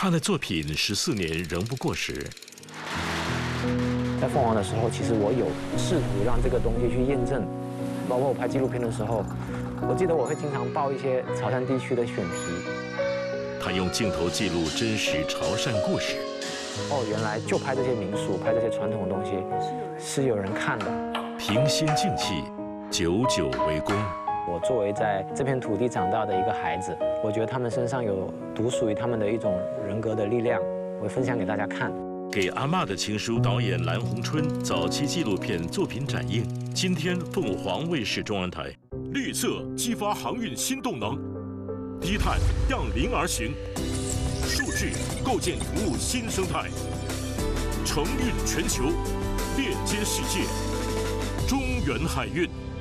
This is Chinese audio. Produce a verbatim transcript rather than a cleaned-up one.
他的作品十四年仍不过时。 在凤凰的时候，其实我有试图让这个东西去验证，包括我拍纪录片的时候，我记得我会经常报一些潮汕地区的选题。 他用镜头记录真实潮汕故事。 哦，原来就拍这些民俗，拍这些传统的东西，是有人看的。 平心静气，久久为功。 我作为在这片土地长大的一个孩子，我觉得他们身上有独属于他们的一种人格的力量，我会分享给大家看。 给阿嬷的情书导演蓝洪春早期纪录片作品展映，今天凤凰卫视中文台。绿色激发航运新动能，低碳让零而行，数据构建服务新生态，承运全球，链接世界，中原海运。